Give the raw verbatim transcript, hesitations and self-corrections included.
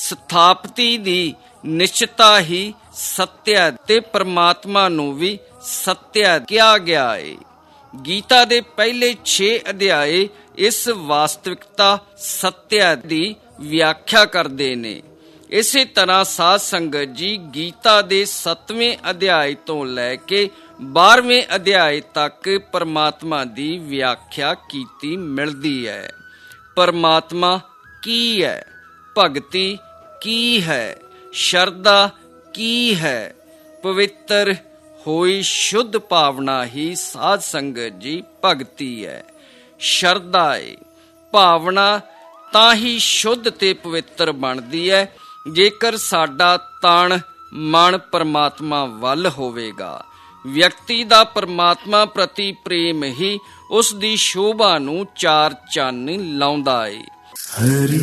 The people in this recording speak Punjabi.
ਸਥਾਪਤੀ ਦੀ ਨਿਸ਼ਚਤਾ ਹੀ ਸੱਤਿਆ ਤੇ ਪਰਮਾਤਮਾ ਨੂੰ ਵੀ ਸੱਤਿਆ ਕਿਹਾ ਗਿਆ ਹੈ। ਗੀਤਾ ਦੇ ਪਹਿਲੇ ਛੇ ਅਧਿਆਏ ਇਸ ਵਾਸਤਵਿਕਤਾ ਸੱਤਿਆ ਦੀ ਵਿਆਖਿਆ ਕਰਦੇ ਨੇ। ਇਸੇ ਤਰ੍ਹਾਂ ਸਾਧ ਸੰਗਤ ਜੀ, ਗੀਤਾ ਦੇ ਸੱਤਵੇਂ ਅਧਿਆਏ ਤੋਂ ਲੈ ਕੇ ਬਾਰ੍ਹਵੇਂ ਅਧਿਆਏ ਤੱਕ ਪਰਮਾਤਮਾ ਦੀ ਵਿਆਖਿਆ ਕੀਤੀ ਮਿਲਦੀ ਹੈ। ਪਰਮਾਤਮਾ ਕੀ ਹੈ, ਭਗਤੀ ਕੀ ਹੈ, ਸ਼ਰਧਾ ਕੀ ਹੈ, ਪਵਿੱਤਰ ਹੋਈ ਸ਼ੁੱਧ ਭਾਵਨਾ ਹੀ ਸਾਧ ਸੰਗਤ ਜੀ ਭਗਤੀ ਹੈ। ਸ਼ਰਧਾ ਹੈ ਭਾਵਨਾ ਤਾਂ ਹੀ ਸ਼ੁੱਧ ਤੇ ਪਵਿੱਤਰ ਬਣਦੀ ਹੈ ਜੇਕਰ ਸਾਡਾ ਤਨ ਮਨ ਪਰਮਾਤਮਾ ਵੱਲ ਹੋਵੇਗਾ। ਵਿਅਕਤੀ ਦਾ ਪਰਮਾਤਮਾ ਪ੍ਰਤੀ ਪ੍ਰੇਮ ਹੀ ਉਸ ਦੀ ਸ਼ੋਭਾ ਨੂੰ ਚਾਰ ਚੰਨ ਲਾਉਂਦਾ ਹੈ।